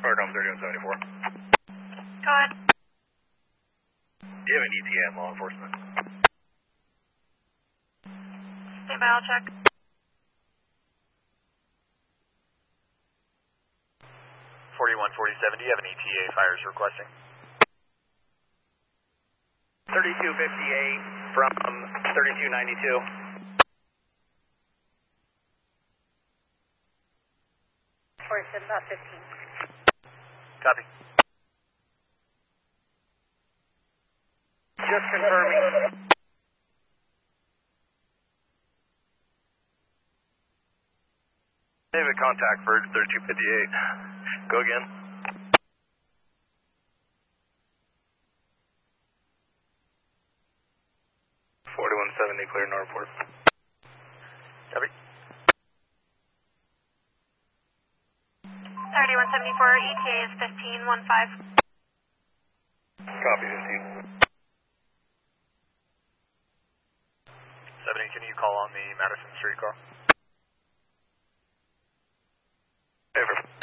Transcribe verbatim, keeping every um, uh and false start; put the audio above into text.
Cardome thirty-one seventy-four. Go ahead. Do you have an E T A on law enforcement? Stand by, I'll check. forty-one forty-seven, do you have an E T A fires requesting? thirty-two fifty-eight from thirty-two ninety-two. forty-seven, about fifteen. Copy. Just confirming. David, contact for thirty-two fifty-eight. Go again. forty-one seventy, clear Northport. Copy. thirty-one seventy-four, E T A is fifteen one five. Copy, fifteen. seventy, can you call on the Madison Street car? Over.